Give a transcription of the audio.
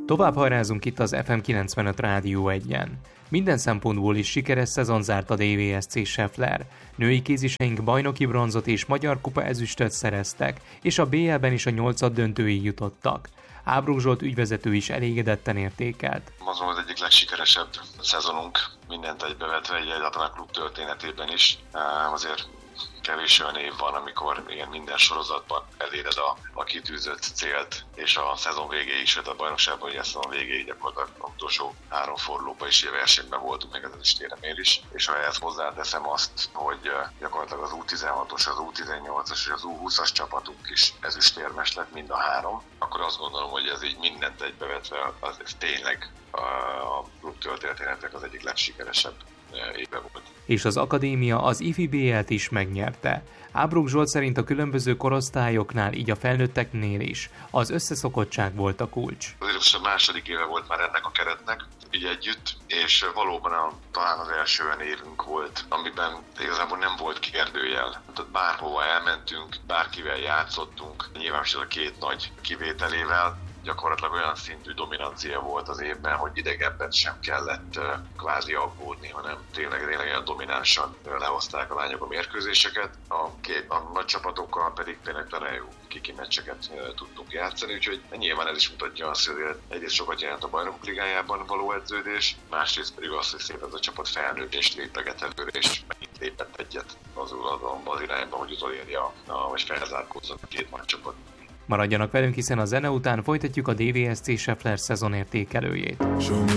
Tovább hajrázunk itt az FM 95 Rádió 1-en. Minden szempontból is sikeres szezon zárt a DVSC Schaeffler. Női kéziseink bajnoki bronzot és magyar kupa ezüstöt szereztek, és a BL-ben is a 8. döntőig jutottak. Ábrós Zsolt ügyvezető is elégedetten értékelt. Az volt egyik legsikeresebb szezonunk, mindent egybevetve, egyáltalán a klub történetében is. Azért kevés olyan év van, amikor igen, minden sorozatban eléred a kitűzött célt, és a szezon végéig, sőt a bajnokságban, ugye a szezon végéig gyakorlatilag az utolsó 3 fordulóban is ilyen versenyben voltunk, meg az ezüstéremnél is, és ha ehhez hozzáteszem azt, hogy gyakorlatilag az U16-os, az U18-as és az U20-as csapatunk is ezüstérmes lett, mind a 3, akkor azt gondolom, hogy ez így mindent egybevetve, ez tényleg a klub történetének az egyik legsikeresebb éve volt. És az akadémia az IFI BL-t is megnyerte. Ábrós Zsolt szerint a különböző korosztályoknál, így a felnőtteknél is az összeszokottság volt a kulcs. Azért a második éve volt már ennek a keretnek, így együtt, és valóban talán az első olyan évünk volt, amiben igazából nem volt kérdőjel. Tehát bárhova elmentünk, bárkivel játszottunk, nyilván is a 2 nagy kivételével, gyakorlatilag olyan szintű dominancia volt az évben, hogy idegenben sem kellett kvázi aggódni, hanem tényleg olyan dominánsan lehozták a lányok a mérkőzéseket. A nagy csapatokkal pedig tényleg talán jó kiki meccseket tudtunk játszani, úgyhogy nyilván ez is mutatja azt, hogy egyrészt sokat jelent a Bajnokok Ligájában való edződés, másrészt pedig azt, hogy szépen ez a csapat felnőtt és lépeget előre, és megint lépett egyet az irányba, hogy utolérje vagy felzárkózzon a 2 nagy csapat. Maradjanak velünk, hiszen a zene után folytatjuk a DVSC Schaeffler szezonértékelőjét.